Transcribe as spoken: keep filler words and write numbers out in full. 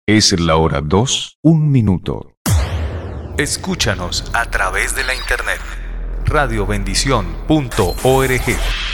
Es la hora dos, un minuto. Escúchanos a través de la internet radio bendición punto org.